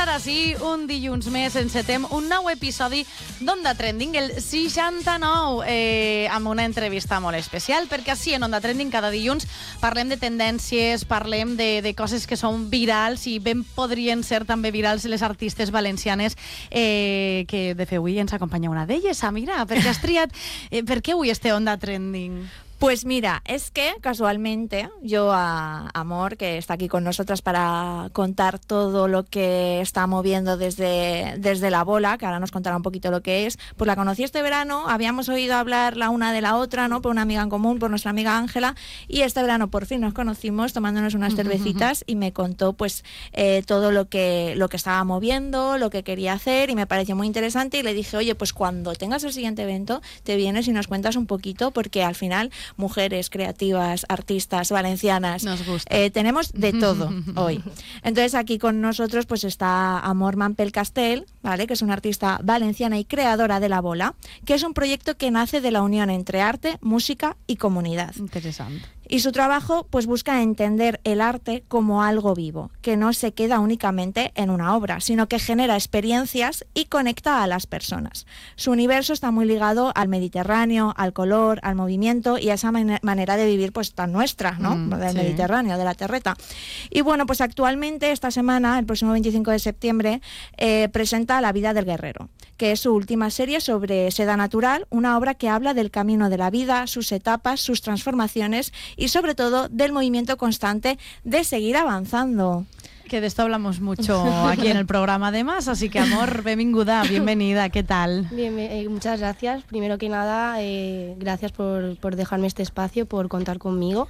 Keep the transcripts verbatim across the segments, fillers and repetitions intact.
Ara sí, un dilluns més encetem un nou episodi d'Onda Trending, el seixanta-nou, eh, amb una entrevista molt especial, perquè així en Onda Trending cada dilluns parlem de tendències, parlem de, de coses que són virals i ben podrien ser també virals les artistes valencianes, eh, que de fet avui ens acompanya una d'elles. Samira, per què has triat, eh, per què avui este Onda Trending? Pues mira, es que casualmente yo a Amor, que está aquí con nosotras para contar todo lo que está moviendo desde, desde la bola, que ahora nos contará un poquito lo que es, pues la conocí este verano, habíamos oído hablar la una de la otra, ¿no? Por una amiga en común, por nuestra amiga Ángela, y este verano por fin nos conocimos tomándonos unas cervecitas y me contó pues eh, todo lo que, lo que estaba moviendo, lo que quería hacer, y me pareció muy interesante, y le dije, oye, pues cuando tengas el siguiente evento te vienes y nos cuentas un poquito, porque al final mujeres creativas, artistas, valencianas, nos gusta. Eh, tenemos de todo hoy. Entonces aquí con nosotros pues está Amor Mampel-Castell, ¿vale? Que es una artista valenciana y creadora de La Bola, que es un proyecto que nace de la unión entre arte, música y comunidad. Interesante. Y su trabajo pues busca entender el arte como algo vivo, que no se queda únicamente en una obra, sino que genera experiencias y conecta a las personas. Su universo está muy ligado al Mediterráneo, al color, al movimiento y a esa man- manera de vivir pues tan nuestra, ¿no? Mm, del sí. Mediterráneo, de la terreta. Y bueno, pues actualmente esta semana, el próximo veinticinco de septiembre, eh, presenta La vida del guerrero, que es su última serie sobre Seda Natural, una obra que habla del camino de la vida, sus etapas, sus transformaciones y sobre todo del movimiento constante de seguir avanzando. Que de esto hablamos mucho aquí en el programa además, así que Amor, benvinguda, bienvenida, ¿qué tal? Bien, eh, muchas gracias. Primero que nada, eh, gracias por, por dejarme este espacio, por contar conmigo.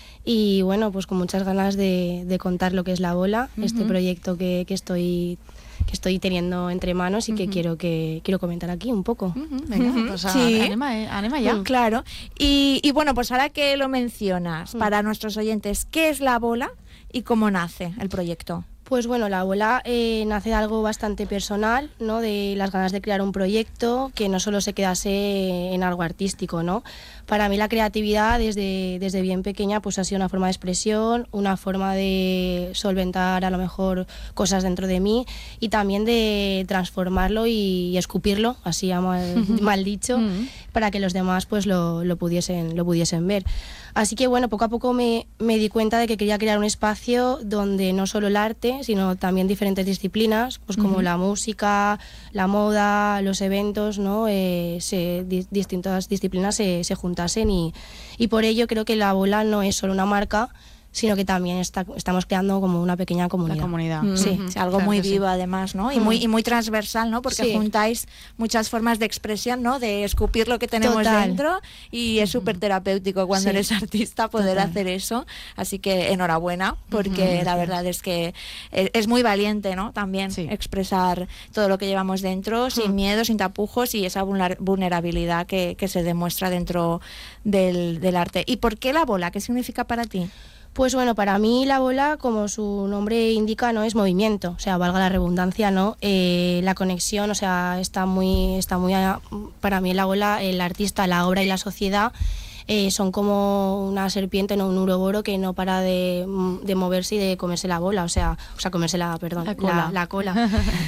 Y bueno, pues con muchas ganas de, de contar lo que es La Bola, uh-huh. este proyecto que, que estoy... que estoy teniendo entre manos y uh-huh. que quiero que quiero comentar aquí un poco. Uh-huh. Venga, uh-huh. pues a, sí. anima, eh, anima ya. Uh-huh. Claro. Y, y bueno, pues ahora que lo mencionas, uh-huh. para nuestros oyentes, ¿qué es La Bola y cómo nace el proyecto? Pues bueno, La Bola eh, nace de algo bastante personal, ¿no? De las ganas de crear un proyecto que no solo se quedase en algo artístico, ¿no? Para mí la creatividad desde, desde bien pequeña pues ha sido una forma de expresión, una forma de solventar a lo mejor cosas dentro de mí y también de transformarlo y escupirlo, así mal, mal dicho, para que los demás pues lo, lo, pudiesen, lo pudiesen ver. Así que bueno, poco a poco me, me di cuenta de que quería crear un espacio donde no solo el arte, sino también diferentes disciplinas, pues como uh-huh. la música, la moda, los eventos, ¿no? Eh, se, di, distintas disciplinas se, se juntasen y, y por ello creo que La Bola no es solo una marca, sino que también está, estamos creando como una pequeña comunidad. La comunidad. Mm, sí, uh-huh. algo claro muy vivo sí. además, ¿no? Y, mm. muy, y muy transversal, ¿no? Porque sí. juntáis muchas formas de expresión, ¿no? De escupir lo que tenemos Total. dentro y es súper terapéutico cuando sí. eres artista poder Total. hacer eso. Así que enhorabuena, porque uh-huh. la verdad es que es, es muy valiente, ¿no? También sí. expresar todo lo que llevamos dentro, uh-huh. sin miedo, sin tapujos y esa vulnerabilidad que, que se demuestra dentro del, del arte. ¿Y por qué La Bola? ¿Qué significa para ti? Pues bueno, para mí La Bola, como su nombre indica, no es movimiento, o sea, valga la redundancia, ¿no? Eh, la conexión, o sea, está muy, está muy, para mí La Bola, el artista, la obra y la sociedad eh, son como una serpiente, no un uroboro que no para de, de moverse y de comerse la bola, o sea, o sea, comerse la, perdón, la cola. La, la cola.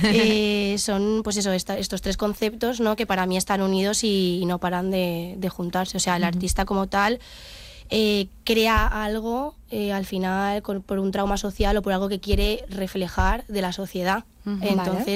eh, son, pues eso, esta, estos tres conceptos, ¿no? Que para mí están unidos y, y no paran de, de juntarse, o sea, el uh-huh. artista como tal. Eh, crea algo eh, al final con, por un trauma social o por algo que quiere reflejar de la sociedad. Uh-huh, entonces